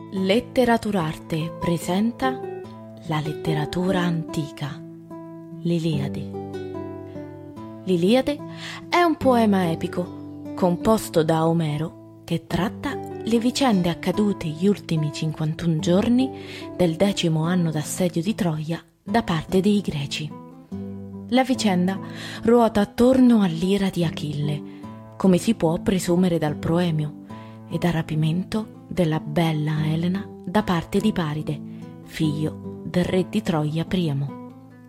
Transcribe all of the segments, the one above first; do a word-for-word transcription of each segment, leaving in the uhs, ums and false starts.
Letteraturarte presenta la letteratura antica, l'Iliade. L'Iliade è un poema epico composto da Omero che tratta le vicende accadute gli ultimi cinquantuno giorni del decimo anno d'assedio di Troia da parte dei Greci. La vicenda ruota attorno all'ira di Achille, come si può presumere dal proemio, e dal rapimento della bella Elena da parte di Paride, figlio del re di Troia Priamo.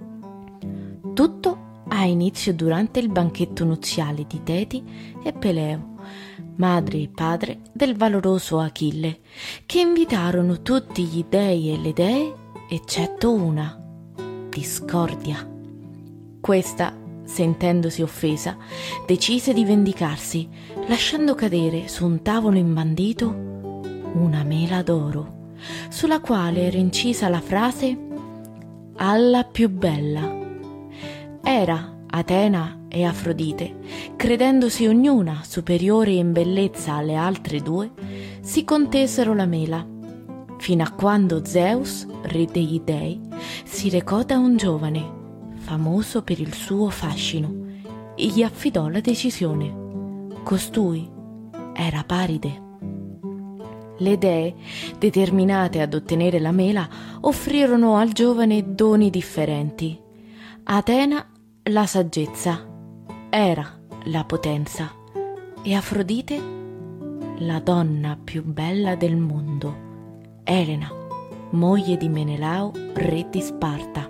Tutto ha inizio durante il banchetto nuziale di Teti e Peleo, madre e padre del valoroso Achille, che invitarono tutti gli dei e le dee eccetto una, Discordia. Questa, sentendosi offesa, decise di vendicarsi, lasciando cadere su un tavolo imbandito una mela d'oro, sulla quale era incisa la frase «Alla più bella». Era Atena e Afrodite, credendosi ognuna superiore in bellezza alle altre due, si contesero la mela, fino a quando Zeus, re degli dei, si recò da un giovane, famoso per il suo fascino, e gli affidò la decisione. Costui era Paride. Le dee, determinate ad ottenere la mela, offrirono al giovane doni differenti. Atena la saggezza, Era la potenza e Afrodite la donna più bella del mondo, Elena, moglie di Menelao, re di Sparta.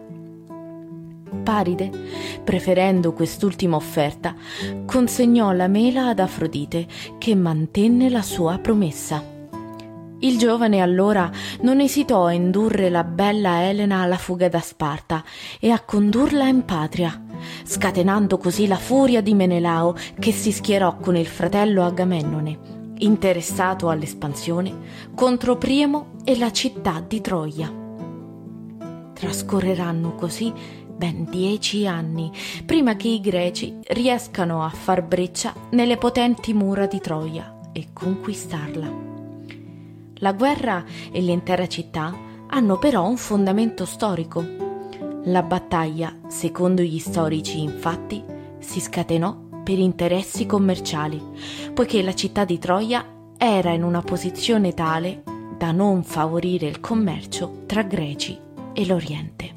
Paride, preferendo quest'ultima offerta, consegnò la mela ad Afrodite, che mantenne la sua promessa. Il giovane allora non esitò a indurre la bella Elena alla fuga da Sparta e a condurla in patria, scatenando così la furia di Menelao, che si schierò con il fratello Agamennone, interessato all'espansione, contro Priamo e la città di Troia. Trascorreranno così ben dieci anni prima che i Greci riescano a far breccia nelle potenti mura di Troia e conquistarla. La guerra e l'intera città hanno però un fondamento storico. La battaglia, secondo gli storici, infatti, si scatenò per interessi commerciali, poiché la città di Troia era in una posizione tale da non favorire il commercio tra Greci e l'Oriente.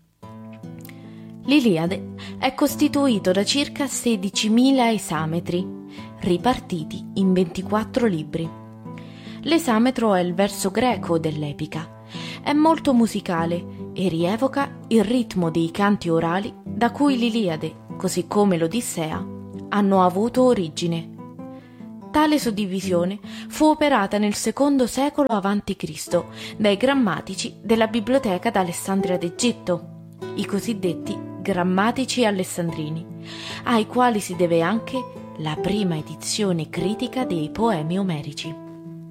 L'Iliade è costituito da circa sedicimila esametri, ripartiti in ventiquattro libri. L'esametro è il verso greco dell'epica. È molto musicale e rievoca il ritmo dei canti orali da cui l'Iliade, così come l'Odissea, hanno avuto origine. Tale suddivisione fu operata nel secondo secolo avanti Cristo dai grammatici della Biblioteca d'Alessandria d'Egitto, i cosiddetti grammatici alessandrini, ai quali si deve anche la prima edizione critica dei poemi omerici.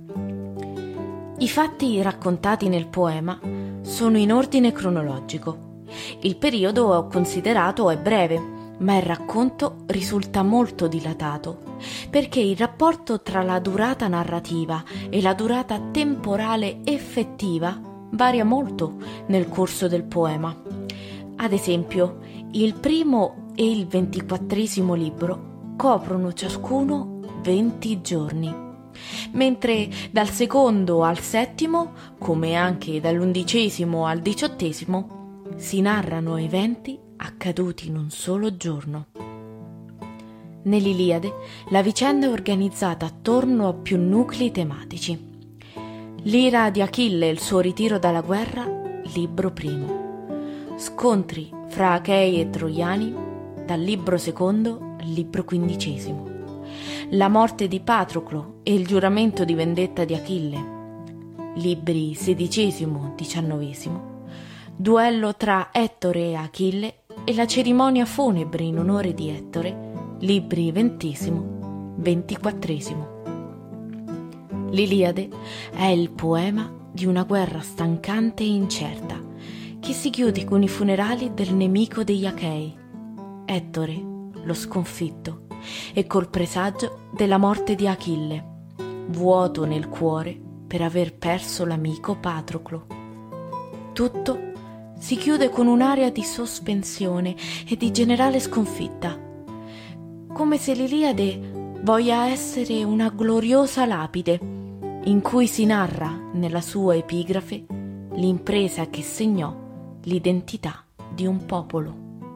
I fatti raccontati nel poema sono in ordine cronologico. Il periodo considerato è breve, ma il racconto risulta molto dilatato, perché il rapporto tra la durata narrativa e la durata temporale effettiva varia molto nel corso del poema. Ad esempio, il primo e il ventiquattresimo libro coprono ciascuno venti giorni, mentre dal secondo al settimo, come anche dall'undicesimo al diciottesimo, si narrano eventi accaduti in un solo giorno. Nell'Iliade la vicenda è organizzata attorno a più nuclei tematici. L'ira di Achille e il suo ritiro dalla guerra, libro primo. Scontri fra Achei e Troiani, dal libro secondo al libro quindicesimo. La morte di Patroclo e il giuramento di vendetta di Achille, libri sedicesimo, diciannovesimo. Duello tra Ettore e Achille e la cerimonia funebre in onore di Ettore, libri ventesimo, ventiquattresimo. L'Iliade è il poema di una guerra stancante e incerta, che si chiude con i funerali del nemico degli Achei, Ettore, lo sconfitto, e col presagio della morte di Achille, vuoto nel cuore per aver perso l'amico Patroclo. Tutto si chiude con un'aria di sospensione e di generale sconfitta, come se l'Iliade voglia essere una gloriosa lapide in cui si narra nella sua epigrafe l'impresa che segnò l'identità di un popolo.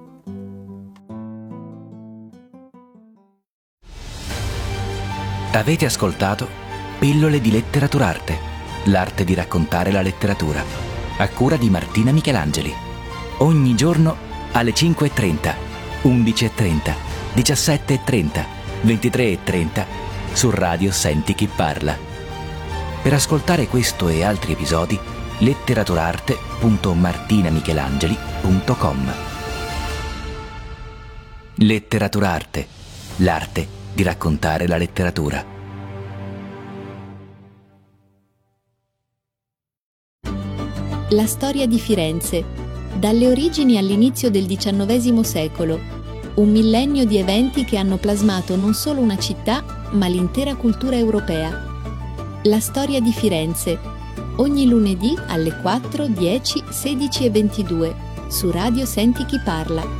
Avete ascoltato Pillole di Letteraturarte, l'arte di raccontare la letteratura, a cura di Martina Michelangeli. Ogni giorno alle cinque e trenta, undici e trenta, diciassette e trenta, ventitré e trenta su Radio Senti Chi Parla. Per ascoltare questo e altri episodi, letteraturarte punto martinamichelangeli punto com. Letteraturarte, l'arte di raccontare la letteratura. La storia di Firenze, dalle origini all'inizio del diciannovesimo secolo, un millennio di eventi che hanno plasmato non solo una città, ma l'intera cultura europea. La storia di Firenze, ogni lunedì alle quattro, dieci, sedici e ventidue, su Radio Senti Chi Parla.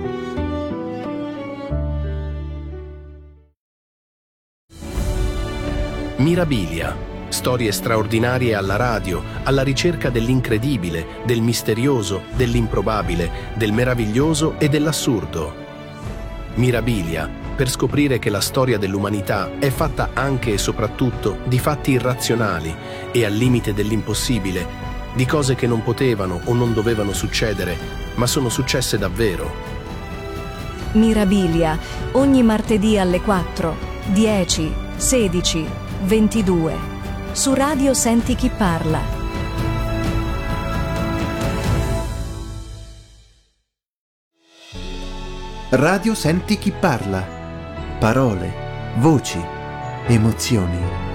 Mirabilia. Storie straordinarie alla radio, alla ricerca dell'incredibile, del misterioso, dell'improbabile, del meraviglioso e dell'assurdo. Mirabilia, per scoprire che la storia dell'umanità è fatta anche e soprattutto di fatti irrazionali e al limite dell'impossibile, di cose che non potevano o non dovevano succedere, ma sono successe davvero. Mirabilia, ogni martedì alle quattro, dieci, sedici, ventidue, su Radio Senti Chi Parla. Radio Senti Chi Parla. Parole, voci, emozioni.